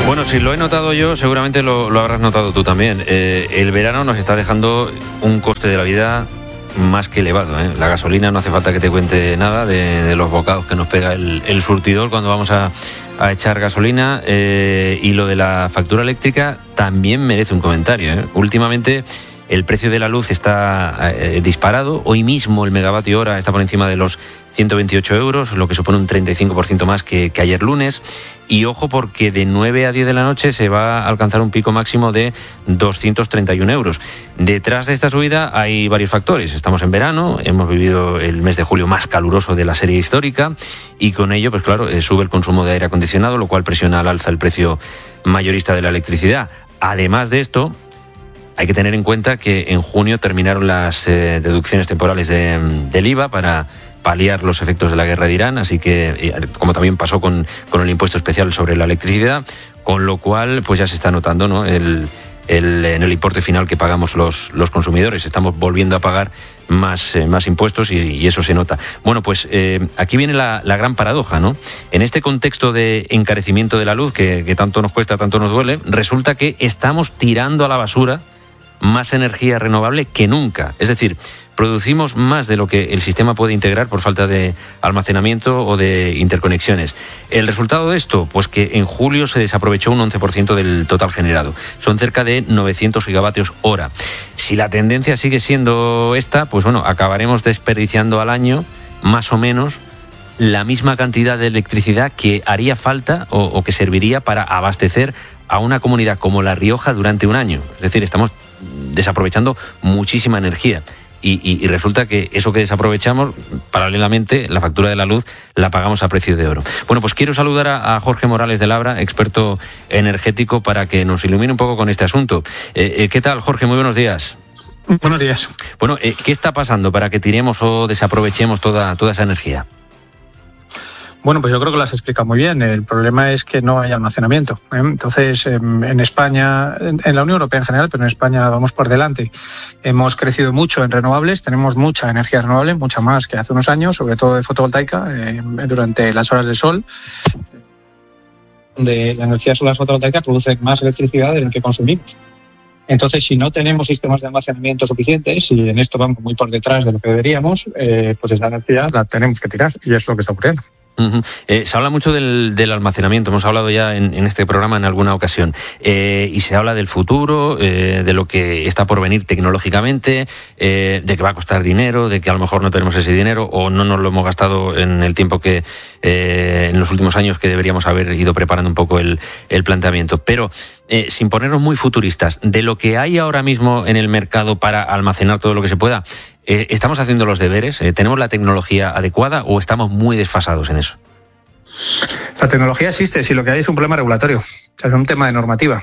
Bueno, si lo he notado yo, seguramente lo habrás notado tú también. El verano nos está dejando un coste de la vida más que elevado, ¿eh? La gasolina, no hace falta que te cuente nada de los bocados que nos pega el surtidor cuando vamos a echar gasolina, y lo de la factura eléctrica también merece un comentario, ¿eh? Últimamente el precio de la luz está disparado. Hoy mismo el megavatio hora está por encima de los 128 euros, lo que supone un 35% más que ayer lunes. Y ojo, porque de 9 a 10 de la noche se va a alcanzar un pico máximo de 231 euros. Detrás de esta subida hay varios factores. Estamos en verano, hemos vivido el mes de julio más caluroso de la serie histórica y con ello, pues claro, sube el consumo de aire acondicionado, lo cual presiona al alza el precio mayorista de la electricidad. Además de esto, hay que tener en cuenta que en junio terminaron las deducciones temporales del IVA para paliar los efectos de la guerra de Irán, así que, como también pasó con el impuesto especial sobre la electricidad, con lo cual pues ya se está notando, ¿no?, en el importe final que pagamos los consumidores. Estamos volviendo a pagar más impuestos y eso se nota. Bueno, pues aquí viene la gran paradoja, ¿no? En este contexto de encarecimiento de la luz, que tanto nos cuesta, tanto nos duele, resulta que estamos tirando a la basura más energía renovable que nunca. Es decir, producimos más de lo que el sistema puede integrar por falta de almacenamiento o de interconexiones. ¿El resultado de esto? Pues que en julio se desaprovechó un 11% del total generado. Son cerca de 900 gigavatios hora. Si la tendencia sigue siendo esta, pues bueno, acabaremos desperdiciando al año más o menos la misma cantidad de electricidad que haría falta o que serviría para abastecer a una comunidad como La Rioja durante un año. Es decir, estamos desaprovechando muchísima energía. Y resulta que eso que desaprovechamos, paralelamente, la factura de la luz la pagamos a precio de oro. Bueno, pues quiero saludar a Jorge Morales de Labra, experto energético, para que nos ilumine un poco con este asunto. ¿Qué tal, Jorge? Muy buenos días. Buenos días. Bueno, ¿qué está pasando para que tiremos o desaprovechemos toda esa energía? Bueno, pues yo creo que lo has explicado muy bien. El problema es que no hay almacenamiento, ¿eh? Entonces, en España, en la Unión Europea en general, pero en España vamos por delante. Hemos crecido mucho en renovables, tenemos mucha energía renovable, mucha más que hace unos años, sobre todo de fotovoltaica, durante las horas de sol. Donde la energía solar fotovoltaica produce más electricidad de la que consumimos. Entonces, si no tenemos sistemas de almacenamiento suficientes, y en esto vamos muy por detrás de lo que deberíamos, pues esa energía la tenemos que tirar, y es lo que está ocurriendo. Uh-huh. Se habla mucho del almacenamiento, hemos hablado ya en este programa en alguna ocasión, y se habla del futuro, de lo que está por venir tecnológicamente, de que va a costar dinero, de que a lo mejor no tenemos ese dinero o no nos lo hemos gastado en el tiempo que en los últimos años, que deberíamos haber ido preparando un poco el planteamiento. Pero sin ponernos muy futuristas, de lo que hay ahora mismo en el mercado para almacenar todo lo que se pueda, ¿estamos haciendo los deberes? ¿Tenemos la tecnología adecuada o estamos muy desfasados en eso? La tecnología existe, si lo que hay es un problema regulatorio, es un tema de normativa.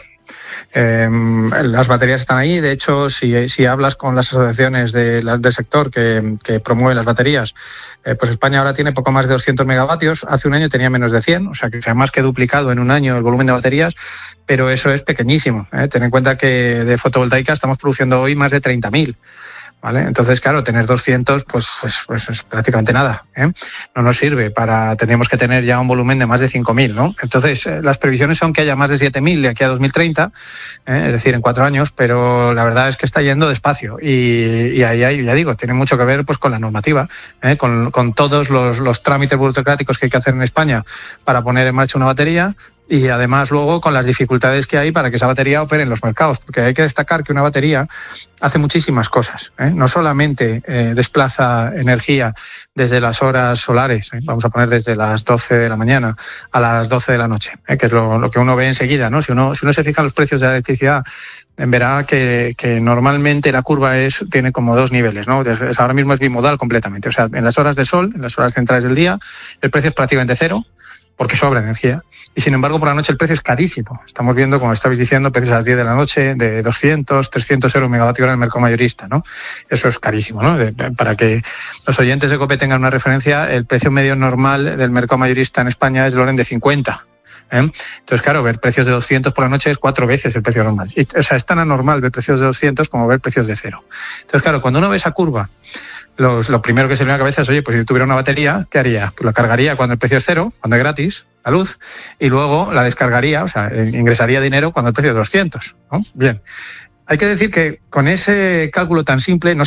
Las baterías están ahí. De hecho, si hablas con las asociaciones del sector que promueven las baterías, pues España ahora tiene poco más de 200 megavatios. Hace un año tenía menos de 100, o sea que se ha más que duplicado en un año el volumen de baterías, pero eso es pequeñísimo, ¿eh? Ten en cuenta que de fotovoltaica estamos produciendo hoy más de 30.000. ¿Vale? Entonces, claro, tener 200 pues es prácticamente nada, ¿eh? No nos sirve tendríamos que tener ya un volumen de más de 5.000, ¿no? Entonces, las previsiones son que haya más de 7.000 de aquí a 2030, es decir, en 4 años, pero la verdad es que está yendo despacio y ahí, ya digo, tiene mucho que ver pues con la normativa, con todos los trámites burocráticos que hay que hacer en España para poner en marcha una batería. Y además luego con las dificultades que hay para que esa batería opere en los mercados, porque hay que destacar que una batería hace muchísimas cosas, ¿eh? No solamente desplaza energía desde las horas solares, vamos a poner desde las 12 de la mañana a las 12 de la noche, que es lo que uno ve enseguida, ¿no? Si uno se fija en los precios de la electricidad, verá que normalmente la curva tiene como 2 niveles, ¿no? Ahora mismo es bimodal completamente, o sea, en las horas de sol, en las horas centrales del día, el precio es prácticamente cero, porque sobra energía. Y sin embargo, por la noche el precio es carísimo. Estamos viendo, como estabais diciendo, precios a las 10 de la noche de 200, 300 euros megavatio hora en el mercado mayorista, ¿no? Eso es carísimo, ¿no? Para que los oyentes de COPE tengan una referencia, el precio medio normal del mercado mayorista en España es del orden de 50. Entonces, claro, ver precios de 200 por la noche es 4 veces el precio normal. O sea, es tan anormal ver precios de 200 como ver precios de 0. Entonces, claro, cuando uno ve esa curva, lo primero que se le viene a la cabeza es, oye, pues si tuviera una batería, ¿qué haría? Pues la cargaría cuando el precio es 0, cuando es gratis, la luz, y luego la descargaría, o sea, ingresaría dinero cuando el precio es 200, ¿no? Bien. Hay que decir que con ese cálculo tan simple no